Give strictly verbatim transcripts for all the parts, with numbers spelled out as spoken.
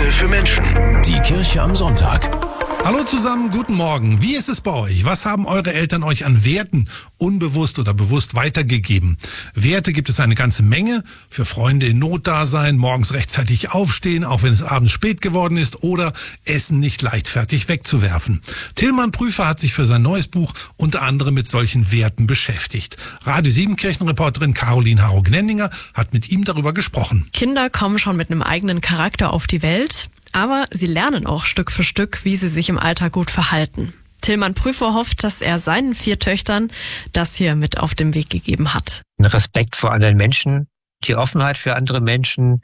Werte für Menschen. Die Kirche am Sonntag. Hallo zusammen, guten Morgen. Wie ist es bei euch? Was haben eure Eltern euch an Werten unbewusst oder bewusst weitergegeben? Werte gibt es eine ganze Menge. Für Freunde in Not da sein, morgens rechtzeitig aufstehen, auch wenn es abends spät geworden ist, oder Essen nicht leichtfertig wegzuwerfen. Tillmann Prüfer hat sich für sein neues Buch unter anderem mit solchen Werten beschäftigt. Radio sieben Kirchenreporterin Caroline Haro-Gnendinger hat mit ihm darüber gesprochen. Kinder kommen schon mit einem eigenen Charakter auf die Welt. Aber sie lernen auch Stück für Stück, wie sie sich im Alltag gut verhalten. Tillmann Prüfer hofft, dass er seinen vier Töchtern das hier mit auf den Weg gegeben hat. Respekt vor anderen Menschen, die Offenheit für andere Menschen,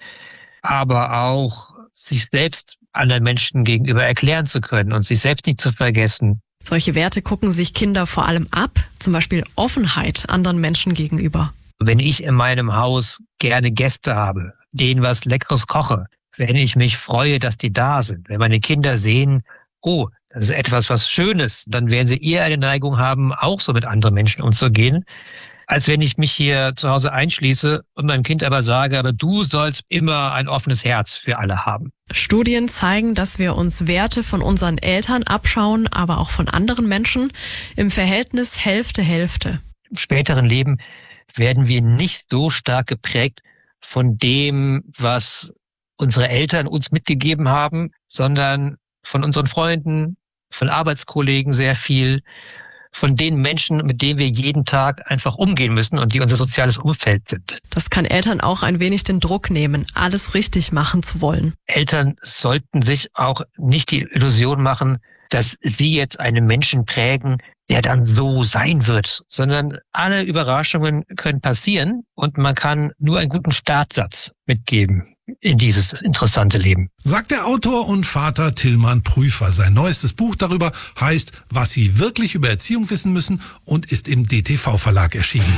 aber auch sich selbst anderen Menschen gegenüber erklären zu können und sich selbst nicht zu vergessen. Solche Werte gucken sich Kinder vor allem ab, zum Beispiel Offenheit anderen Menschen gegenüber. Wenn ich in meinem Haus gerne Gäste habe, denen was Leckeres koche, wenn ich mich freue, dass die da sind, wenn meine Kinder sehen, oh, das ist etwas, was Schönes, dann werden sie eher eine Neigung haben, auch so mit anderen Menschen umzugehen, als wenn ich mich hier zu Hause einschließe und meinem Kind aber sage, aber du sollst immer ein offenes Herz für alle haben. Studien zeigen, dass wir uns Werte von unseren Eltern abschauen, aber auch von anderen Menschen im Verhältnis Hälfte, Hälfte. Im späteren Leben werden wir nicht so stark geprägt von dem, was unsere Eltern uns mitgegeben haben, sondern von unseren Freunden, von Arbeitskollegen sehr viel, von den Menschen, mit denen wir jeden Tag einfach umgehen müssen und die unser soziales Umfeld sind. Das kann Eltern auch ein wenig den Druck nehmen, alles richtig machen zu wollen. Eltern sollten sich auch nicht die Illusion machen, dass sie jetzt einen Menschen prägen, der dann so sein wird, sondern alle Überraschungen können passieren und man kann nur einen guten Startsatz mitgeben in dieses interessante Leben. Sagt der Autor und Vater Tillmann Prüfer. Sein neuestes Buch darüber heißt, was Sie wirklich über Erziehung wissen müssen und ist im D T V Verlag erschienen.